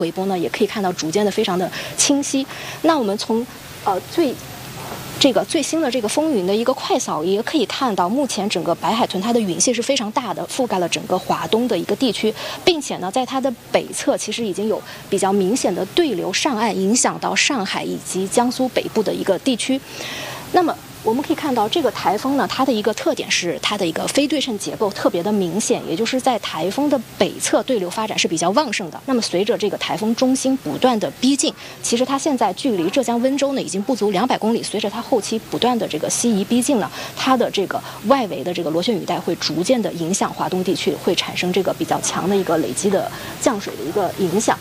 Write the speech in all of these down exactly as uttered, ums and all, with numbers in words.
微波呢，也可以看到逐渐的非常的清晰。那我们从呃最这个最新的这个风云的一个快扫，也可以看到，目前整个白海豚它的云系是非常大的，覆盖了整个华东的一个地区，并且呢，在它的北侧其实已经有比较明显的对流上岸，影响到上海以及江苏北部的一个地区。那么我们可以看到，这个台风呢，它的一个特点是它的一个非对称结构特别的明显，也就是在台风的北侧对流发展是比较旺盛的。那么随着这个台风中心不断的逼近，其实它现在距离浙江温州呢已经不足两百公里。随着它后期不断的这个西移逼近呢，它的这个外围的这个螺旋雨带会逐渐的影响华东地区，会产生这个比较强的一个累积的降水的一个影响。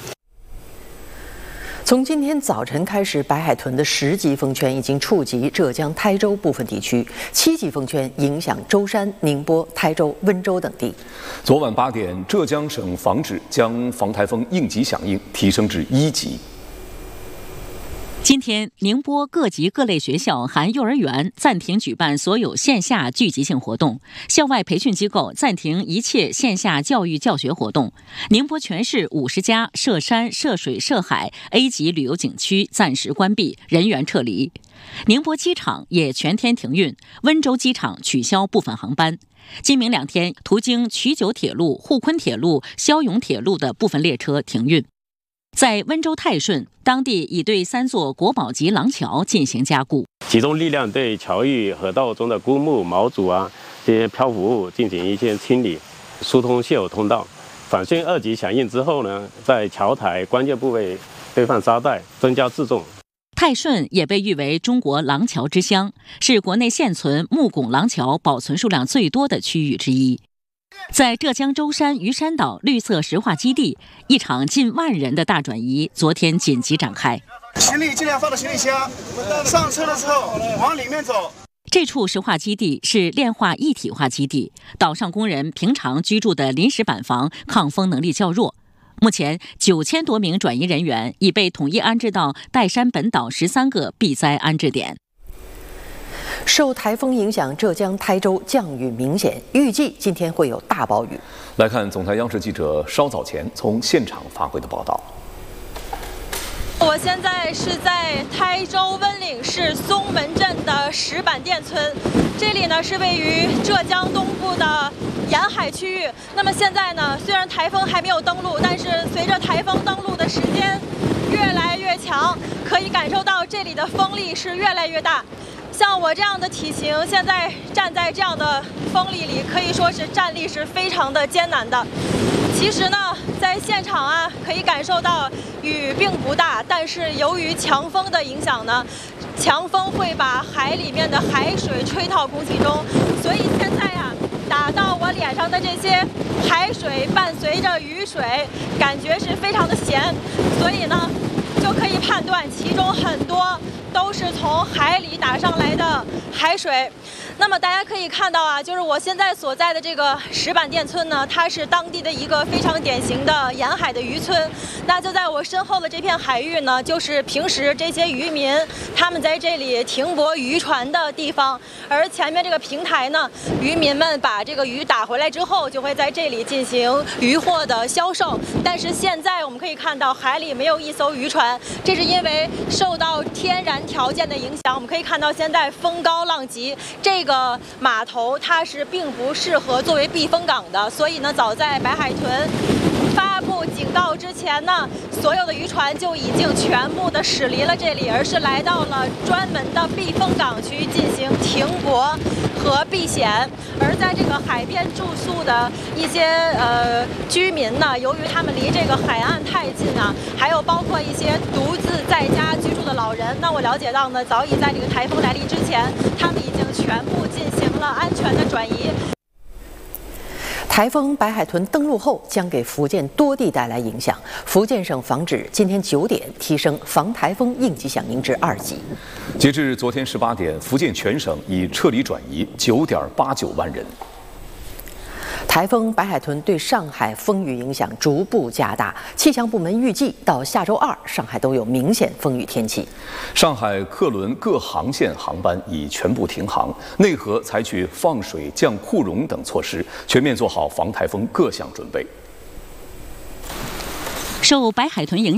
从今天早晨开始，白海豚的十级风圈已经触及浙江台州部分地区，七级风圈影响舟山、宁波、台州、温州等地。 昨晚八点，浙江省防指将防台风应急响应提升至一级。 今天，宁波各级各类学校含幼儿园暂停举办所有线下聚集性活动，校外培训机构暂停一切线下教育教学活动。宁波全市五十家涉山、涉水、涉海 A 级旅游景区暂时关闭，人员撤离。宁波机场也全天停运，温州机场取消部分航班。今明两天，途经衢九铁路、沪昆铁路、霄永铁路的部分列车停运。在温州泰顺，当地已对三座国宝级廊桥进行加固， 集中力量对桥域、河道中的枯木、毛竹啊这些漂浮物进行一些清理，疏通现有通道。反瞬二级响应之后呢，在桥台关键部位堆放沙袋，增加自重。 泰顺也被誉为中国廊桥之乡，是国内现存木拱廊桥保存数量最多的区域之一。在浙江舟山鱼山岛绿色石化基地，一场近万人的大转移昨天紧急展开。 行李尽量放到行李箱，上车的时候往里面走。 这处石化基地是炼化一体化基地，岛上工人平常居住的临时板房抗风能力较弱。目前，九千多名转移人员已被统一安置到岱山本岛十三个避灾安置点。 受台风影响，浙江台州降雨明显，预计今天会有大暴雨。 来看总台央视记者稍早前从现场发回的报道。 我现在是在台州温岭市松门镇的石板店村，这里呢是位于浙江东部的沿海区域。那么现在呢，虽然台风还没有登陆，但是随着台风登陆的时间越来越强，可以感受到这里的风力是越来越大。像我这样的体型，现在站在这样的风力里，可以说是站立是非常的艰难的。其实呢，在现场啊，可以感受到雨并不大，但是由于强风的影响呢，强风会把海里面的海水吹到空气中，所以现在啊，打到我脸上的这些海水伴随着雨水，感觉是非常的咸，所以呢，就可以判断其中很多都是从海里打上来的海水。那么大家可以看到啊，就是我现在所在的这个石板店村呢，它是当地的一个非常典型的沿海的渔村。那就在我身后的这片海域呢，就是平时这些渔民他们在这里停泊渔船的地方。而前面这个平台呢，渔民们把这个鱼打回来之后，就会在这里进行渔获的销售。但是现在我们可以看到海里没有一艘渔船，这是因为受到天然条件的影响。我们可以看到现在风高浪急，这个个码头它是并不适合作为避风港的，所以呢，早在白海豚发布警告之前呢，所有的渔船就已经全部的驶离了这里，而是来到了专门的避风港区进行停泊和避险。而在这个海边住宿的一些呃居民呢，由于他们离这个海岸太近啊，还有包括一些独自在家居住的老人，那我了解到呢，早已在这个台风来临之前，他们已经全部进行了安全的转移。 台风白海豚登陆后，将给福建多地带来影响。福建省防指今天九点提升防台风应急响应至二级。 截至昨天十八点，福建全省已撤离转移九点八九万人。 台风白海豚对上海风雨影响逐步加大，气象部门预计到下周二，上海都有明显风雨天气。 上海客轮各航线航班已全部停航，内河采取放水、降库容等措施，全面做好防台风各项准备。 受白海豚影响。